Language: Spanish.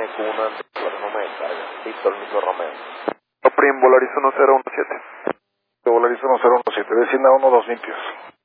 NQ1, pero no me descarga. Víctor Nico Romeo. Prim, Volaris 1017. Volaris 1017, vecina 1, 2 limpios.